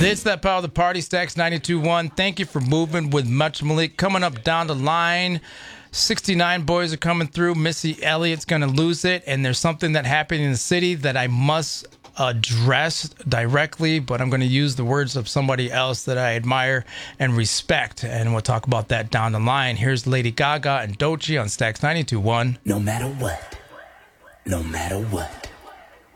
It's that power of the party, Stacks 92.1. Thank you for moving with Much Malik. Coming up down the line, 69 boys are coming through. Missy Elliott's going to lose it. And there's something that happened in the city that I must address directly, but I'm going to use the words of somebody else that I admire and respect. And we'll talk about that down the line. Here's Lady Gaga and Doechii on Stacks 92.1. No matter what. No matter what.